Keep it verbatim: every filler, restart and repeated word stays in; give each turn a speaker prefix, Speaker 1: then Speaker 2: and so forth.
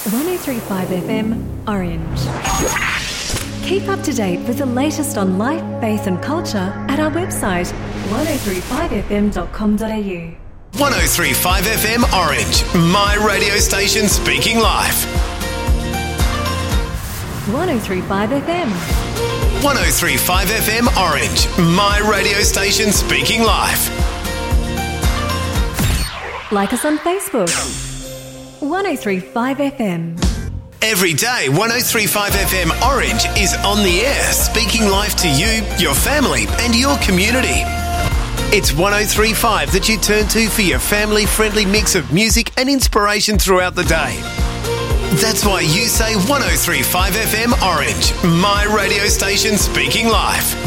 Speaker 1: one oh three point five F M, Orange. Keep up to date with the latest on life, faith and culture at our website, one oh three five f m dot com dot a u.
Speaker 2: one oh three point five F M Orange, my radio station speaking life.
Speaker 1: one oh three point five F M.
Speaker 2: one oh three point five F M Orange, my radio station speaking life.
Speaker 1: Like us on Facebook. one oh three point five F M.
Speaker 2: Every day, one oh three point five F M Orange is on the air, speaking life to you, your family and your community. It's one oh three point five that you turn to for your family-friendly mix of music and inspiration throughout the day. That's why you say one oh three point five F M Orange, my radio station speaking life.